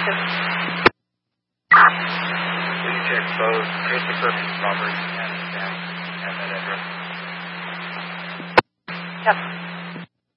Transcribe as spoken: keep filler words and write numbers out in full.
Detective. Please check both Christopher Roberts and Sam and that address. Yep.